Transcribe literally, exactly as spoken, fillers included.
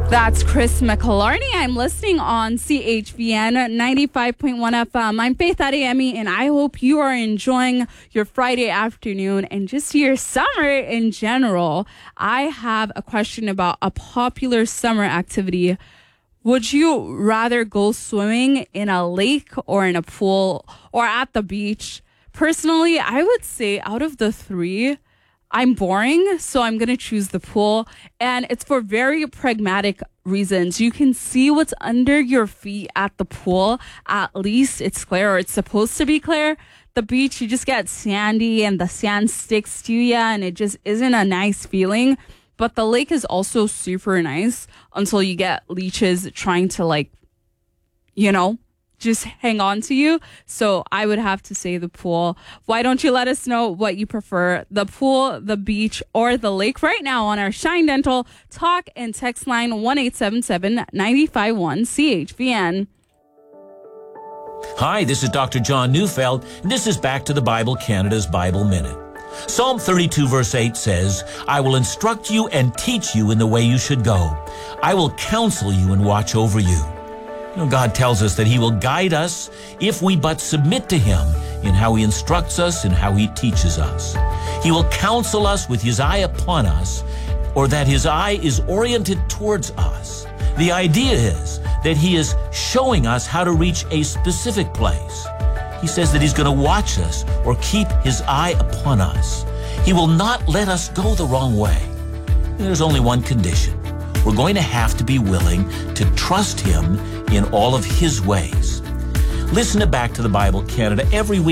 That's Chris McClarney. I'm listening on C H V N ninety-five point one F M. I'm Faith Adeyemi, and I hope you are enjoying your Friday afternoon and just your summer in general. I have a question about a popular summer activity. Would you rather go swimming in a lake or in a pool or at the beach? Personally, I would say out of the three, I'm boring, so I'm going to choose the pool. And it's for very pragmatic reasons. You can see what's under your feet at the pool. At least it's clear, or it's supposed to be clear. The beach, you just get sandy and the sand sticks to you, and it just isn't a nice feeling. But the lake is also super nice until you get leeches trying to, like, you know, just hang on to you. So I would have to say the pool. Why don't you let us know what you prefer, the pool, the beach, or the lake right now on our Shine Dental talk and text line one eight seven seven, nine five one, C H V N. Hi, this is Doctor John Neufeld, and this is Back to the Bible Canada's Bible Minute. Psalm thirty-two verse eight says, I will instruct you and teach you in the way you should go. I will counsel you and watch over you. You know, God tells us that he will guide us if we but submit to him in how he instructs us and how he teaches us. He will counsel us with his eye upon us, or that his eye is oriented towards us. The idea is that he is showing us how to reach a specific place. He says that he's going to watch us or keep his eye upon us. He will not let us go the wrong way. There's only one condition. We're going to have to be willing to trust him in all of his ways. Listen to Back to the Bible Canada every week.